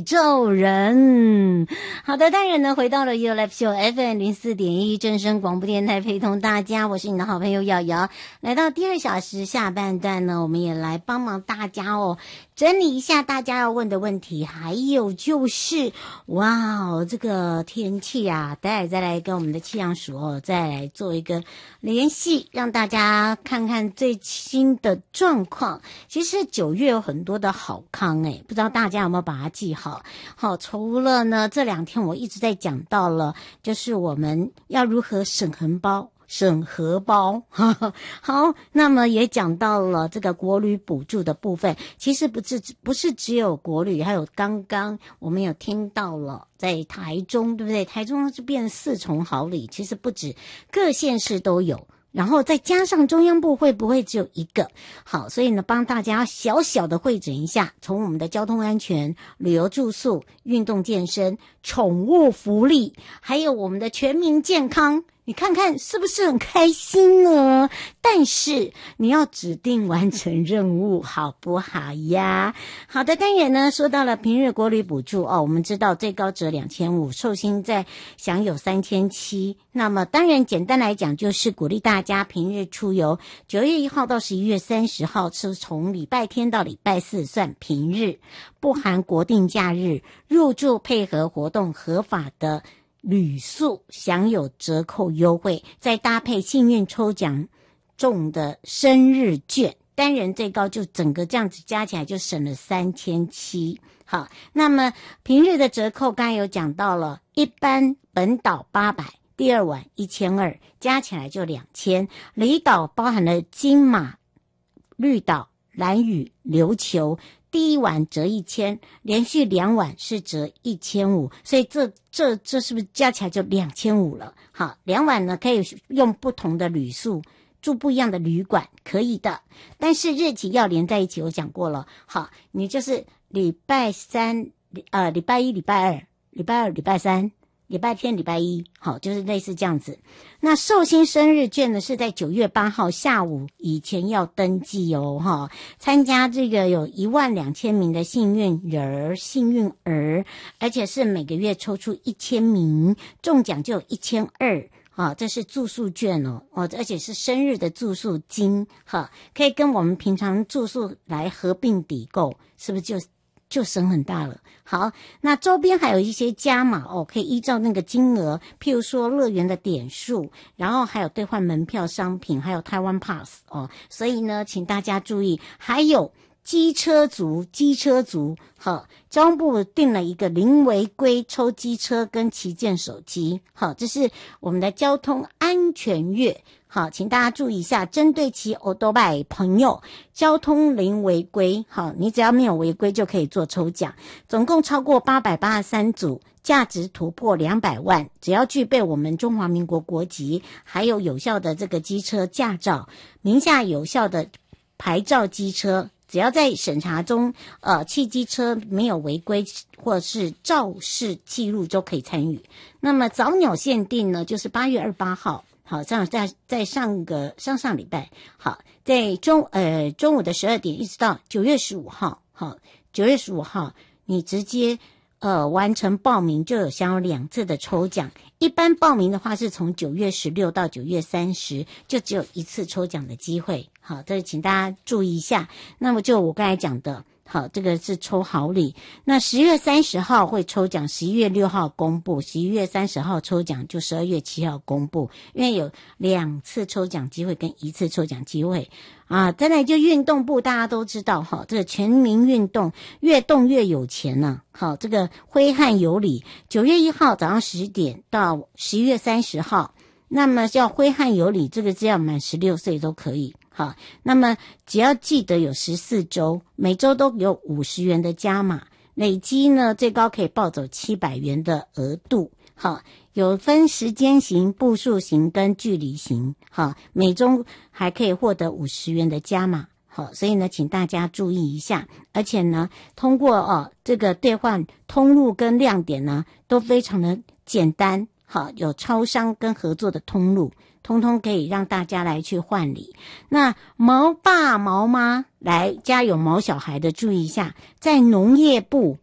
宙人。好的，当然呢，回到了 You Live Show FM 04.1正声广播电台，陪同大家，我是你的好朋友瑶瑶。来到第2小时下半段呢，我们也来帮忙大家整理一下大家要问的问题，还有就是这个天气啊，待会再来跟我们的气象署再来做一个联系，让大家看看最新的状况。其实9月有很多的好康不知道大家有没有把它记好。好，除了呢这2天我一直在讲到了，就是我们要如何省荷包好，那么也讲到了这个国旅补助的部分。其实不是只有国旅，还有刚刚我们有听到了在台中，对不对？台中是变4重好礼，其实不止，各县市都有，然后再加上中央部会不会只有一个？好，所以呢帮大家小小的汇整一下，从我们的交通安全、旅游住宿、运动健身、宠物福利，还有我们的全民健康，你看看是不是很开心呢？但是你要指定完成任务，好不好呀？好的，当然呢，说到了平日国旅补助我们知道最高折2500，寿星在享有3700。那么当然简单来讲，就是鼓励大家平日出游，9月1号到11月30号是从礼拜天到礼拜四算平日，不含国定假日，入住配合活动合法的旅宿享有折扣优惠，再搭配幸运抽奖中的生日券，单人最高就整个这样子加起来就省了3700。好，那么平日的折扣刚才有讲到了，一般本岛800，第2晚1200，加起来就2000。离岛包含了金马、绿岛、兰屿、琉球，第1晚折1000，连续2晚是折1500，所以这是不是加起来就2500了？好，2晚呢可以用不同的旅宿住不一样的旅馆，可以的，但是日期要连在一起，我讲过了。好，你就是礼拜1、礼拜2、礼拜2、礼拜3。礼拜天、礼拜1，好，就是类似这样子。那寿星生日券呢，是在9月8号下午以前要登记参加这个有12000名的幸运儿，而且是每个月抽出1000名，中奖就有1200。这是住宿券而且是生日的住宿金可以跟我们平常住宿来合并抵购，是不是就省很大了？好，那周边还有一些加码可以依照那个金额，譬如说乐园的点数，然后还有兑换门票商品，还有台湾 Pass 所以呢，请大家注意，还有机车族交通部定了一个零违规抽机车跟旗舰手机，这是我们的交通安全月。好，请大家注意一下，针对骑欧多拜朋友，交通零违规，好，你只要没有违规就可以做抽奖，总共超过883组，价值突破200万，只要具备我们中华民国国籍，还有有效的这个机车驾照，名下有效的牌照机车，只要在审查中汽机车没有违规或是肇事记录就可以参与。那么早鸟限定呢，就是8月28号，好，在上礼拜，好，在中午的12点一直到9月15号，好，9月15号你直接完成报名就有享有2次的抽奖。一般报名的话是从9月16到9月30，就只有1次抽奖的机会。好，这请大家注意一下。那么就我刚才讲的，好，这个是抽好礼。那10月30号会抽奖，11月6号公布，11月30号抽奖就12月7号公布，因为有2次抽奖机会跟1次抽奖机会再来就运动部，大家都知道这个全民运动，越动越有钱好，这个挥汗有礼，9月1号早上10点到11月30号，那么叫挥汗有礼，这个只要满16岁都可以。好，那么只要记得有14周，每周都有50元的加码，累积呢最高可以抱走700元的额度。好，有分时间型、步数型跟距离型。好，每周还可以获得50元的加码。好，所以呢请大家注意一下，而且呢通过这个兑换通路跟亮点呢都非常的简单。好，有超商跟合作的通路，通通可以让大家来去换礼。那毛爸毛妈来家有毛小孩的注意一下，在农业部